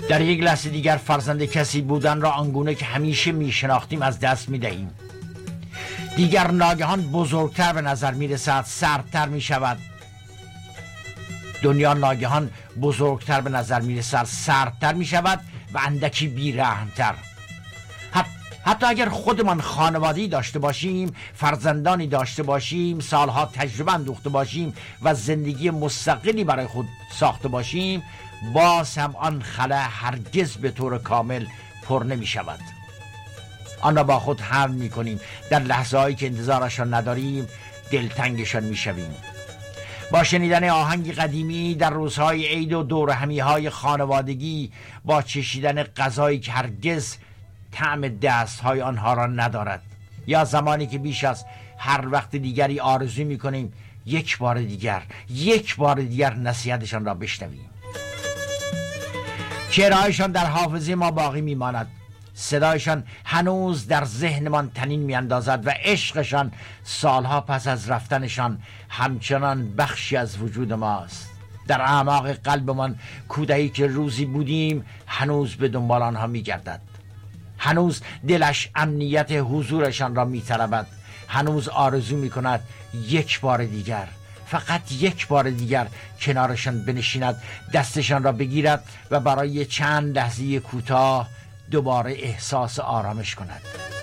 در یک لحظه دیگر فرزند کسی بودن را آنگونه که همیشه میشناختیم از دست میدهیم. دیگر ناگهان بزرگتر به نظر میرسد، سردتر میشود. دنیا ناگهان بزرگتر به نظر میرسد، سردتر میشود و اندکی بیرحمتر. حتی اگر خودمان خانواده‌ای داشته باشیم، فرزندانی داشته باشیم، سالها تجربه اندوخته باشیم و زندگی مستقلی برای خود ساخته باشیم، باز هم آن خلا هرگز به طور کامل پر نمی شود. آن را با خود حمل می کنیم. در لحظه هایی که انتظارشان نداریم دلتنگشان می شویم. با شنیدن آهنگ قدیمی در روزهای عید و دورهمی های خانوادگی، با چشیدن غذایی که هرگز طعم دستهای آنها را ندارد، یا زمانی که بیش از هر وقت دیگری آرزو می کنیم یک بار دیگر نصیحتشان را بشنویم. چهرهایشان در حافظه ما باقی می ماند، صدایشان هنوز در ذهنمان تنین می اندازد و عشقشان سالها پس از رفتنشان همچنان بخشی از وجود ماست. در اعماق قلبمان کودکی که روزی بودیم هنوز به دنبال آنها می گردد. هنوز دلش امنیت حضورشان را می طلبد. هنوز آرزو می کند یک بار دیگر، فقط یک بار دیگر کنارشان بنشیند، دستشان را بگیرد و برای چند لحظه کوتاه دوباره احساس آرامش کند.